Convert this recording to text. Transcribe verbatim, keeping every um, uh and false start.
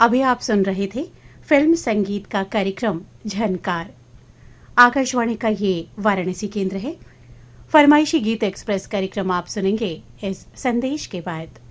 अभी आप सुन रहे थे फिल्म संगीत का कार्यक्रम झनकार। आकाशवाणी का ये वाराणसी केंद्र है। फरमाइशी गीत एक्सप्रेस कार्यक्रम आप सुनेंगे इस संदेश के बाद।